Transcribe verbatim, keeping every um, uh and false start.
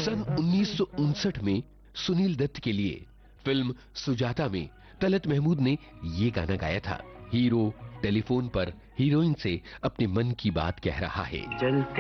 सन उन्नीस सौ उनसठ में सुनील दत्त के लिए फिल्म सुजाता में तलत महमूद ने ये गाना गाया था। हीरो टेलीफोन पर हीरोइन से अपने मन की बात कह रहा है। चलते